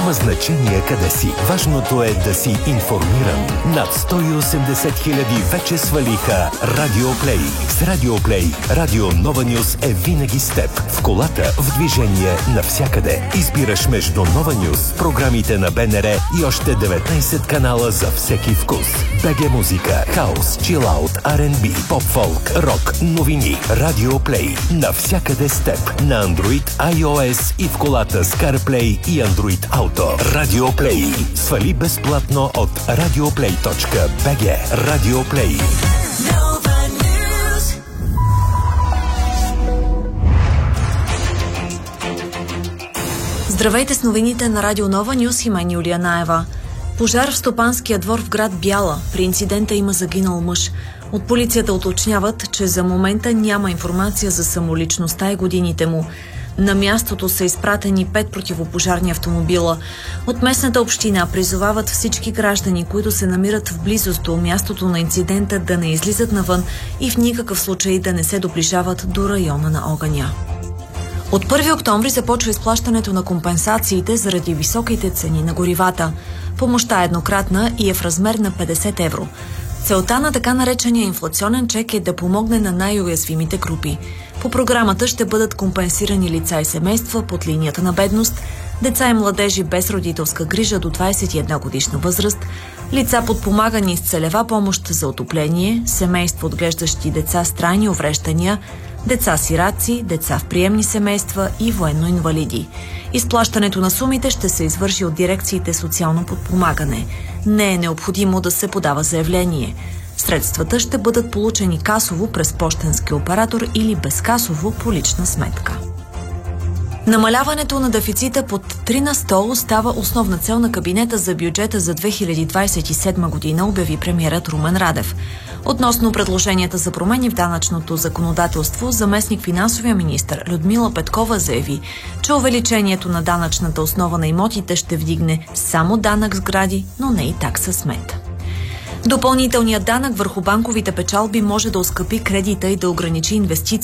Няма значение къде си. Важното е да си информиран. Над 180 хиляди вече свалиха Радио Плей. С Радио Плей, Радио Нова Нюз е винаги с теб. В колата, в движение, навсякъде. Избираш между Нова Нюз, програмите на БНР и още 19 канала за всеки вкус. БГ музика, хаус, чилаут, R&B, поп-фолк, рок, новини. Радио Плей. Навсякъде с теб. На Android, iOS и в колата с CarPlay и Android Auto. Радио Плей. Свали безплатно от radioplay.bg. Радио Плей. Здравейте с новините на Радио Нова Нюз и мен Юлия Наева. Пожар в стопанския двор в град Бяла. При инцидента има загинал мъж. От полицията уточняват, че за момента няма информация за самоличността и годините му. На мястото са изпратени 5 противопожарни автомобила. От местната община призовават всички граждани, които се намират в близост до мястото на инцидента, да не излизат навън и в никакъв случай да не се доближават до района на огъня. От 1 октомври започва изплащането на компенсациите заради високите цени на горивата. Помощта е еднократна и е в размер на 50 евро. Целта на така наречения инфлационен чек е да помогне на най-уязвимите групи. По програмата ще бъдат компенсирани лица и семейства под линията на бедност, деца и младежи без родителска грижа до 21 годишна възраст, лица подпомагани с целева помощ за отопление, семейства отглеждащи деца с трайни увреждания, деца-сираци, деца в приемни семейства и военно-инвалиди. Изплащането на сумите ще се извърши от дирекциите социално подпомагане. Не е необходимо да се подава заявление. Средствата ще бъдат получени касово през пощенски оператор или безкасово по лична сметка. Намаляването на дефицита под 3 на 100 остава основна цел на кабинета за бюджета за 2027 година, обяви премиерът Румен Радев. Относно предложенията за промени в данъчното законодателство, заместник финансовия министър Людмила Петкова заяви, че увеличението на данъчната основа на имотите ще вдигне само данък сгради, но не и такса смет. Допълнителният данък върху банковите печалби може да оскъпи кредита и да ограничи инвестиции